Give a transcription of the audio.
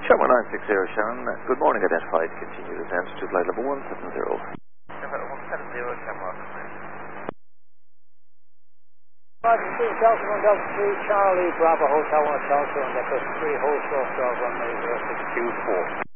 Sharma 960, Shannon. Good morning, identified. Continue descent to flight level 170. Level 170, Shamrock. Roger, Delta 1, Delta 3, Charlie, Bravo, Hotel 1, Hotel 2, and Echo 3, Hotel, Golf, Runway 062.